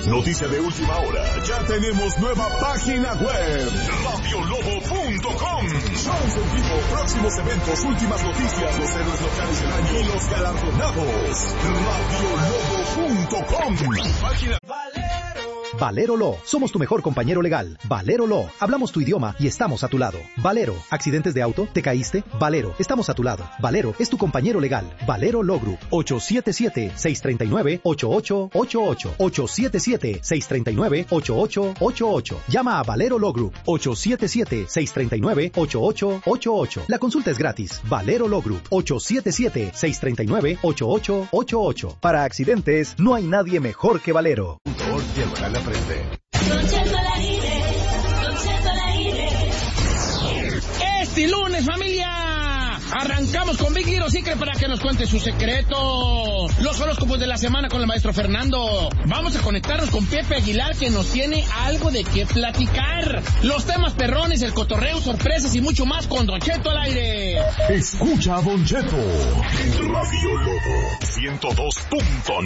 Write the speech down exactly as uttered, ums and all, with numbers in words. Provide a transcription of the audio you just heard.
Noticia de última hora. Ya tenemos nueva página web. radio lobo punto com. Shows en vivo, próximos eventos, últimas noticias, los héroes locales del año y los galardonados. radio lobo punto com. Página Valero Law. Somos tu mejor compañero legal. Valero Law. Hablamos tu idioma y estamos a tu lado. Valero. ¿Accidentes de auto? ¿Te caíste? Valero. Estamos a tu lado. Valero es tu compañero legal. Valero Law Group. ocho siete siete, seis tres nueve, ocho ocho ocho ocho. ocho siete siete, seis tres nueve, ocho ocho ocho ocho. Llama a Valero Law Group. ocho siete siete, seis tres nueve, ocho ocho ocho ocho. La consulta es gratis. Valero Law Group. ocho siete siete, seis tres nueve, ocho ocho ocho ocho. Para accidentes, no hay nadie mejor que Valero. Llevará la frente. Este lunes, familia, arrancamos con Big Little Secret para que nos cuente su secreto. Los horóscopos de la semana con el maestro Fernando. Vamos a conectarnos con Pepe Aguilar, que nos tiene algo de qué platicar. Los temas perrones, el cotorreo, sorpresas y mucho más con Don Cheto al aire. Escucha a Don Cheto en Radio Lobo ciento dos punto